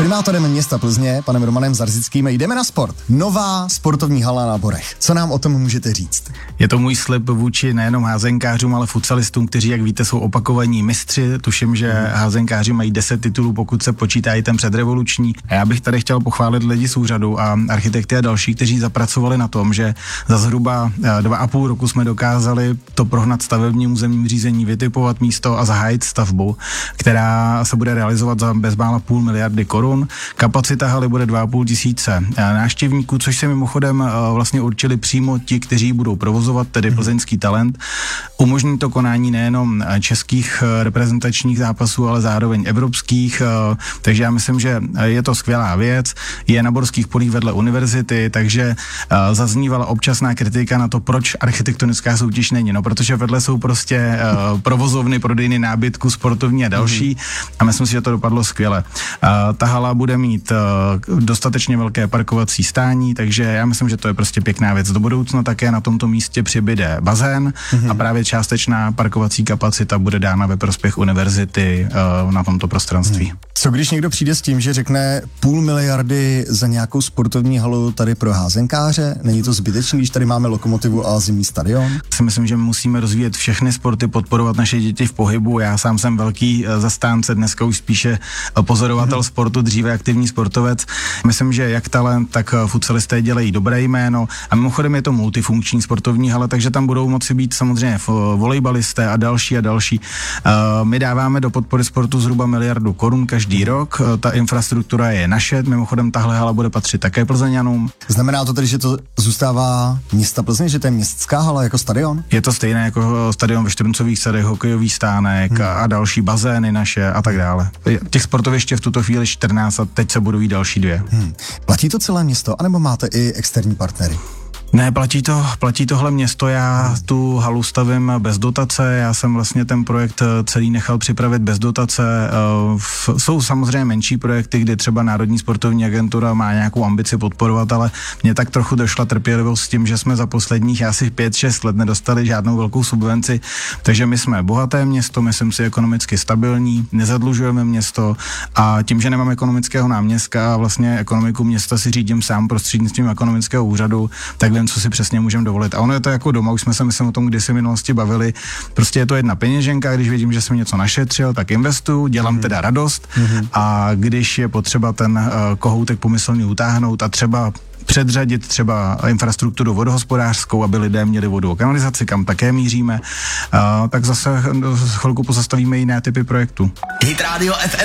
primátorem města Plzně, panem Romanem Zarzickým, jdeme na sport. Nová sportovní hala na Borech. Co nám o tom můžete říct? Je to můj slib vůči nejenom házenkářům, ale futsalistům, kteří, jak víte, jsou opakovaní mistři. Tuším, že házenkáři mají 10 titulů, pokud se počítá i ten předrevoluční. A já bych tady chtěl pochválit lidi z úřadu a architekty a další, kteří zapracovali na tom, že za zhruba 2,5 roku jsme dokázali to prohnat stavebním územním řízení, vytipovat místo a zahájit stavbu, která se bude realizovat za bezmála 0,5 miliardy korun. Kapacita haly bude 2,5 tisíce návštěvníků, což se mimochodem vlastně určili přímo ti, kteří budou provozovat, tedy plzeňský Talent. Umožní to konání nejenom českých reprezentačních zápasů, ale zároveň evropských, takže já myslím, že je to skvělá věc. Je na Borských polích vedle univerzity, takže zaznívala občasná kritika na to, proč architektonická soutěž není. No, protože vedle jsou prostě provozovny, prodejny nábytku, sportovní a další a myslím si, že to dopadlo skvěle. Ta hala bude mít dostatečně velké parkovací stání, takže já myslím, že to je prostě pěkná věc. Do budoucna také na tomto místě přibyde bazén a právě částečná parkovací kapacita bude dána ve prospěch univerzity na tomto prostranství. Co když někdo přijde s tím, že řekne 0,5 miliardy za nějakou sportovní halu tady pro házenkáře? Není to zbytečný, když tady máme Lokomotivu a zimní stadion? Si myslím, že musíme rozvíjet všechny sporty, podporovat naše děti v pohybu. Já sám jsem velký zastánce, dneska už spíše pozorovatel sportu, dříve aktivní sportovec. Myslím, že jak Talent, tak futsalisté dělají dobré jméno a mimochodem je to multifunkční sportovní hala, takže tam budou moci být samozřejmě volejbalisté a další a další. My dáváme do podpory sportu zhruba 1 miliardu korun každý rok. Ta infrastruktura je naše, mimochodem tahle hala bude patřit také Plzeňanům. Znamená to tedy, že to zůstává města Plzeň, že to je městská hala jako stadion? Je to stejné jako stadion ve Štruncových sadech, hokejový stánek a další bazény naše a tak dále. Těch sportovišť je v tuto chvíli 14 a teď se budují další 2. Platí to celé město, anebo máte i externí partnery? Ne, platí tohle město, já tu halu stavím bez dotace, já jsem vlastně ten projekt celý nechal připravit bez dotace. Jsou samozřejmě menší projekty, kdy třeba Národní sportovní agentura má nějakou ambici podporovat, ale mně tak trochu došla trpělivost s tím, že jsme za posledních asi 5-6 let nedostali žádnou velkou subvenci, takže my jsme bohaté město, myslím si ekonomicky stabilní, nezadlužujeme město a tím, že nemám ekonomického náměstka a vlastně ekonomiku města si řídím sám prostřednictvím ekonomického úřadu, tak co si přesně můžeme dovolit. A ono je to jako doma, už jsme se myslím o tom kdysi v minulosti bavili. Prostě je to jedna peněženka, když vidím, že jsem něco našetřil, tak investuju, dělám teda radost a když je potřeba ten kohoutek pomyslný utáhnout a třeba předřadit třeba infrastrukturu vodohospodářskou, aby lidé měli vodu a kanalizaci, kam také míříme, tak zase chvilku pozastavíme jiné typy projektů. Hit Radio FM